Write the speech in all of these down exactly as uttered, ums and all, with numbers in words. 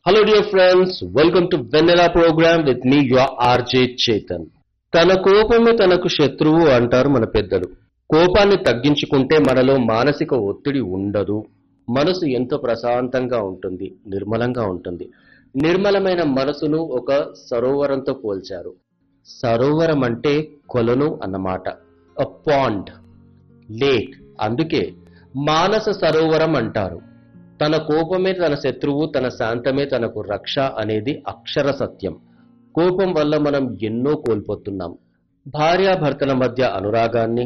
Hello dear friends, welcome to Vanilla program with me your R J Chetan. తన కోపమే తనకు శత్రువు అంటారు మన పెద్దలు. కోపాన్ని తగ్గించుకుంటే మనలో మానసిక ఒత్తిడి ఉండదు. మనసు ఎంతో ప్రశాంతంగా ఉంటుంది, నిర్మలంగా ఉంటుంది. నిర్మలమైన మనసును ఒక సరోవరంతో పోల్చారు. సరోవరం అంటే కొలను అన్నమాట. a pond, lake. అందుకే మానస సరోవరం అంటారు. తన కోపమే తన శత్రువు, తన శాంతమే తనకు రక్ష అనేది అక్షర సత్యం. కోపం వల్ల మనం ఎన్నో కోల్పోతున్నాం. భార్యాభర్తల మధ్య అనురాగాన్ని,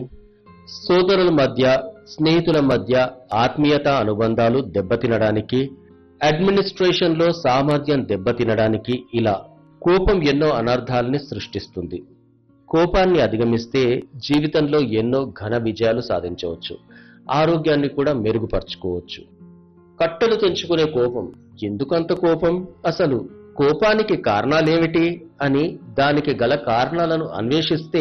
సోదరుల మధ్య, స్నేహితుల మధ్య ఆత్మీయత అనుబంధాలు దెబ్బతినడానికి, అడ్మినిస్ట్రేషన్లో సామర్థ్యం దెబ్బతినడానికి ఇలా కోపం ఎన్నో అనర్థాలని సృష్టిస్తుంది. కోపాన్ని అధిగమిస్తే జీవితంలో ఎన్నో ఘన విజయాలు సాధించవచ్చు. ఆరోగ్యాన్ని కూడా మెరుగుపరుచుకోవచ్చు. కట్టలు తెంచుకునే కోపం. ఎందుకంత కోపం? అసలు కోపానికి కారణాలేమిటి అని దానికి గల కారణాలను అన్వేషిస్తే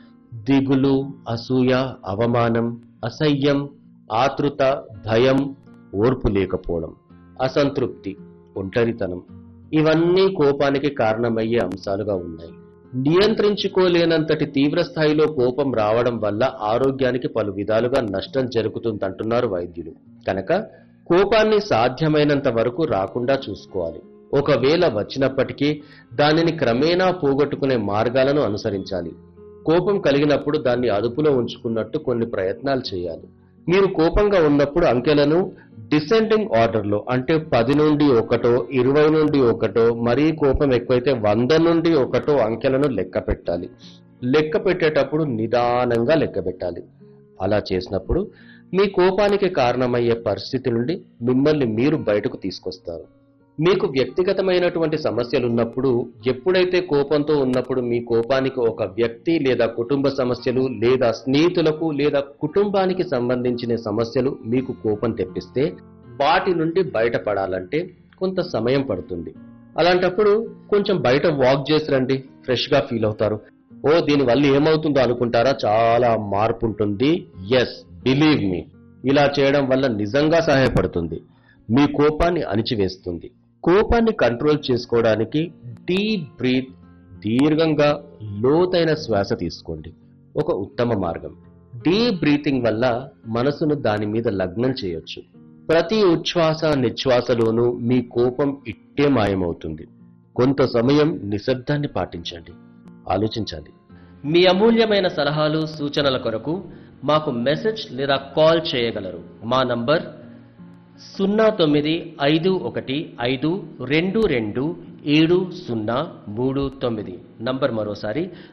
దిగులు, అసూయ, అవమానం, అసహ్యం, ఆతృత, భయం, ఓర్పు లేకపోవడం, అసంతృప్తి, ఒంటరితనం ఇవన్నీ కోపానికి కారణమయ్యే అంశాలుగా ఉన్నాయి. నియంత్రించుకోలేనంతటి తీవ్ర స్థాయిలో కోపం రావడం వల్ల ఆరోగ్యానికి పలు విధాలుగా నష్టం జరుగుతుందంటున్నారు వైద్యులు. కనుక కోపాన్ని సాధ్యమైనంత వరకు రాకుండా చూసుకోవాలి. ఒకవేళ వచ్చినప్పటికీ దానిని క్రమేణా పోగొట్టుకునే మార్గాలను అనుసరించాలి. కోపం కలిగినప్పుడు దాన్ని అదుపులో ఉంచుకున్నట్టు కొన్ని ప్రయత్నాలు చేయాలి. మీరు కోపంగా ఉన్నప్పుడు అంకెలను డిసెండింగ్ ఆర్డర్లో, అంటే పది నుండి ఒకటో, ఇరవై నుండి ఒకటో, మరీ కోపం ఎక్కువైతే వంద నుండి ఒకటో అంకెలను లెక్క పెట్టాలి. లెక్క పెట్టేటప్పుడు నిదానంగా లెక్క పెట్టాలి. అలా చేసినప్పుడు మీ కోపానికి కారణమయ్యే పరిస్థితి నుండి మిమ్మల్ని మీరు బయటకు తీసుకొస్తారు. మీకు వ్యక్తిగతమైనటువంటి సమస్యలున్నప్పుడు, ఎప్పుడైతే కోపంతో ఉన్నప్పుడు మీ కోపానికి ఒక వ్యక్తి లేదా కుటుంబ సమస్యలు లేదా స్నేహితులకు లేదా కుటుంబానికి సంబంధించిన సమస్యలు మీకు కోపం తెప్పిస్తే వాటి నుండి బయటపడాలంటే కొంత సమయం పడుతుంది. అలాంటప్పుడు కొంచెం బయట వాక్ చేసి రండి, ఫ్రెష్గా ఫీల్ అవుతారు. ఓ దీనివల్ల ఏమవుతుందో అనుకుంటారా? చాలా మార్పు ఉంటుంది. ఎస్, బిలీవ్ మీ, ఇలా చేయడం వల్ల నిజంగా సహాయపడుతుంది. మీ కోపాన్ని అణిచివేస్తుంది. కోపాన్ని కంట్రోల్ చేసుకోవడానికి డీప్ బ్రీత్, దీర్ఘంగా లోతైన శ్వాస తీసుకోండి ఒక ఉత్తమ మార్గం. డీప్ బ్రీతింగ్ వల్ల మనసును దాని మీద లగ్నం చేయొచ్చు. ప్రతి ఉచ్ఛ్వాస నిశ్వాసలోనూ మీ కోపం ఇట్టే మాయమవుతుంది. కొంత సమయం నిశ్శబ్దాన్ని పాటించండి, ఆలోచించాలి. మీ అమూల్యమైన సలహాలు సూచనల కొరకు మాకు మెసేజ్ లేదా కాల్ చేయగలరు. మా నంబర్ సున్నా తొమ్మిది ఐదు ఒకటి ఐదు రెండు రెండు ఏడు సున్నా మూడు తొమ్మిది. నంబర్ మరోసారి